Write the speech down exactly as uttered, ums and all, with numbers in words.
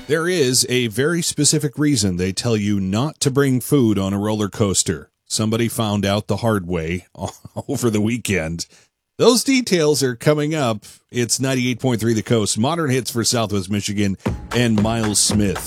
There is a very specific reason they tell you not to bring food on a roller coaster. Somebody found out the hard way over the weekend. Those details are coming up. It's ninety-eight point three The Coast, modern hits for Southwest Michigan, and Miles Smith.